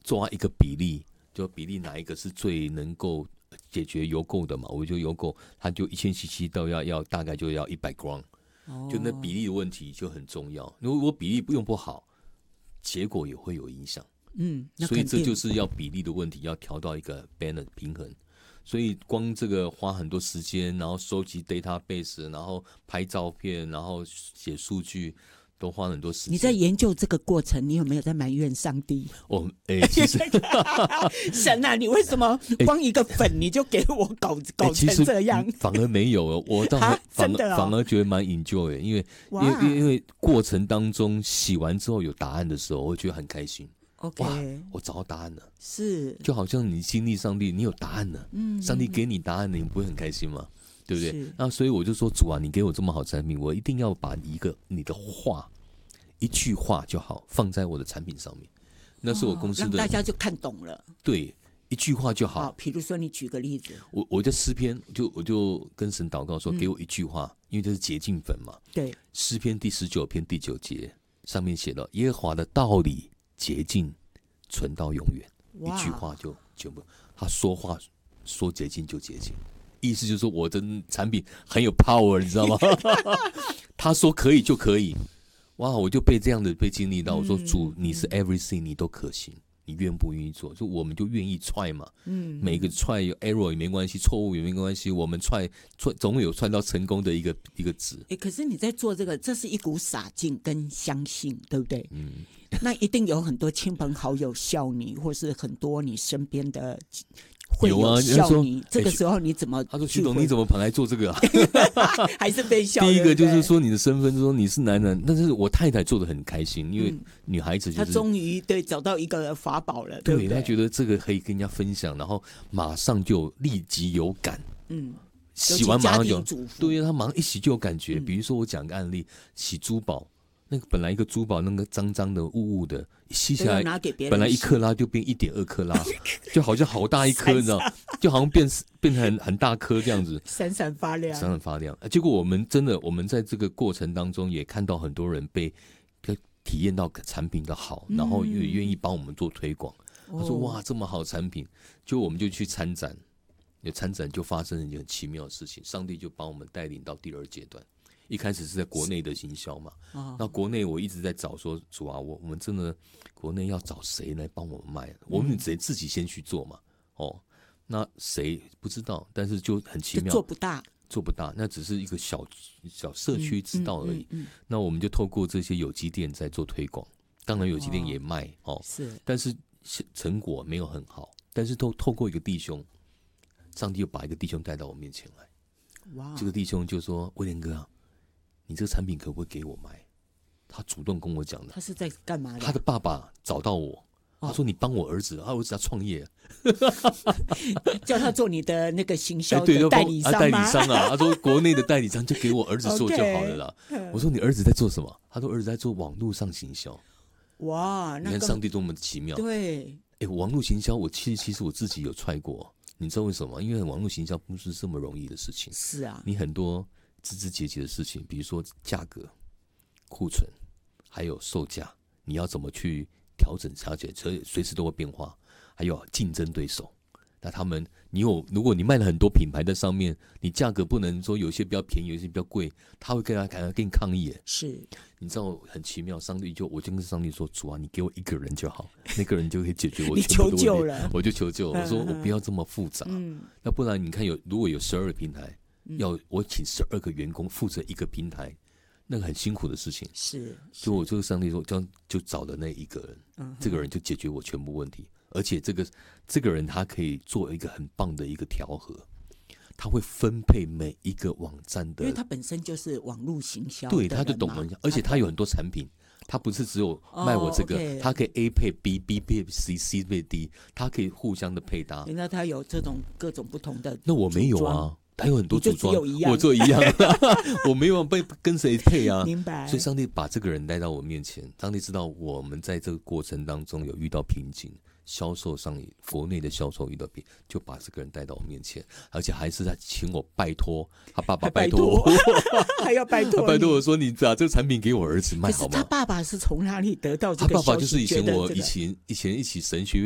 抓一个比例，就比例哪一个是最能够解决油垢的嘛？我就油垢，它就1000cc到要大概就要100 gram，就那比例的问题就很重要。如果比例用不好，结果也会有影响。所以这就是要比例的问题，要调到一个 balance 平衡。所以光这个花很多时间，然后收集 database， 然后拍照片，然后写数据，都花很多时间。 你在研究这个过程，你有没有在埋怨上帝？ 其实神啊，你为什么光一个粉你就给我搞成这样？ 反而没有，我倒反而觉得蛮 enjoy， 因为过程当中洗完之后有答案的时候，我觉得很开心。 OK， 哇，我找到答案了， 是就好像你经历上帝，你有答案了，上帝给你答案了，你不会很开心吗？对不对？那所以我就说，主啊，你给我这么好产品，我一定要把你的话，一句话就好，放在我的产品上面。那是我公司的， 让大家就看懂了。 对，一句话就好。 比如说你举个例子， 我在诗篇，我就跟神祷告说，给我一句话，因为这是洁净粉嘛。 对， 诗篇第19篇第9节上面写了，耶和华的道理洁净，存到永远。一句话就全部，他说话说洁净就洁净，意思就是说我的产品很有 power， 你知道吗？他说可以就可以。哇，我就被这样的被经历到，我说主，你是 everything， 你都可行，你愿不愿意做？就我们就愿意 try 嘛，每个 try 有 error 也没关系，错误也没关系，我们 try 总会有 try 到成功的一个值。 可是你在做这是一股洒劲跟相信，对不对？那一定有很多亲朋好友笑你，或是很多你身边的会有笑你，这个时候你怎么？ 他说：“徐董，你怎么跑来做这个啊？” 还是被笑。 第一个就是说你的身份，就是说你是男人，但是我太太做得很开心，因为女孩子就是她终于找到一个法宝了，对不对？ 她觉得这个可以跟人家分享，然后马上就立即有感。洗完马上就对，她马上一洗就有感觉。比如说我讲个案例，洗珠宝。那个本来一个珠宝那个脏脏的雾雾的，吸下来本来1克拉就变1.2克拉，就好像好大一颗，你知道，就好像变成很大颗这样子， 闪闪发亮。 结果我们在这个过程当中也看到很多人被体验到产品的好，然后也愿意帮我们做推广。他说哇，这么好产品，就我们就去参展，参展就发生了一件很奇妙的事情，上帝就帮我们带领到第2阶段。一开始是在国内的行销嘛，那国内我一直在找说，主啊，我们真的国内要找谁来帮我们卖？我们自己先去做嘛，那谁不知道，但是就很奇妙， 做不大， 那只是一个小社区知道而已。那我们就透过这些有机店在做推广，当然有机店也卖是， 但是成果没有很好，但是透过一个弟兄，上帝又把一个弟兄带到我面前来，哇，这个弟兄就说：“威廉哥啊，你这个产品可不可以给我买？”他主动跟我讲的。 他是在干嘛的？ 他的爸爸找到我，他说：“你帮我儿子，他儿子要创业， 叫他做你的那个行销的代理商吗？” 代理商啊，他说国内的代理商就给我儿子做就好了啦。我说：“你儿子在做什么？”他说：“儿子在做网络上行销。”哇，你看上帝多么奇妙！ 对， 网络行销，我其实我自己有try过，你知道为什么吗？因为网络行销不是这么容易的事情。 是啊， 你很多枝枝节节的事情，比如说价格、库存，还有售价，你要怎么去调整调节，随时都会变化。还有竞争对手，那如果你卖了很多品牌在上面，你价格不能说有些比较便宜，有些比较贵，他会跟你抗议。是，你知道很奇妙，我就跟上帝说：“主啊，你给我一个人就好，那个人就可以解决我全部的问题。”你求救了，我就求救，我说我不要这么复杂。那不然你看如果有12个平台。我请12个员工负责一个平台，那个很辛苦的事情。是，就我就是上帝说，就找了那一个人，这个人就解决我全部问题。而且这个人他可以做一个很棒的一个调和，他会分配每一个网站的， 因为他本身就是网络行销， 对，他就懂了，而且他有很多产品。他不是只有卖我这个，他可以 A 配 B，B 配 C，C 配 D， 他可以互相的配搭。 那他有这种各种不同的， 那我没有啊。他有很多组装， 我做一样，我没有跟谁配啊。 明白。 所以上帝把这个人带到我面前，上帝知道我们在这个过程当中有遇到瓶颈，销售上国内的销售遇到瓶颈，就把这个人带到我面前，而且还是在请我拜托他爸爸，拜托我， 还要拜托， 拜托我说你把这个产品给我儿子卖好吗？ 可是他爸爸是从哪里得到这个消息？ 他爸爸就是以前一起神学院